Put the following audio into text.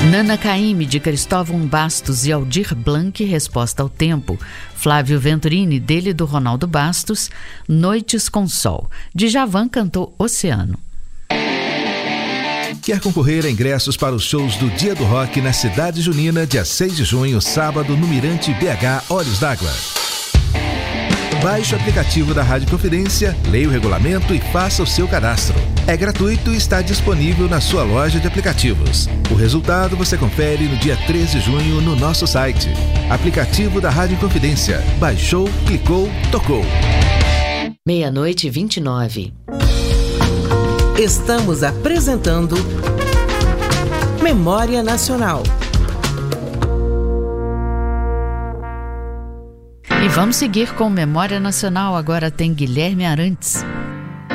Nana Caymmi, de Cristóvão Bastos e Aldir Blanc, Resposta ao Tempo. Flávio Venturini, dele e do Ronaldo Bastos, Noites com Sol. Djavan cantou Oceano. Quer concorrer a ingressos para os shows do Dia do Rock na Cidade Junina, dia 6 de junho, sábado, no Mirante BH Olhos d'Água? Baixe o aplicativo da Rádio Confidência, leia o regulamento e faça o seu cadastro. É gratuito e está disponível na sua loja de aplicativos. O resultado você confere no dia 3 de junho no nosso site. Aplicativo da Rádio Confidência. Baixou, clicou, tocou. 00:29. Estamos apresentando Memória Nacional. E vamos seguir com Memória Nacional. Agora tem Guilherme Arantes.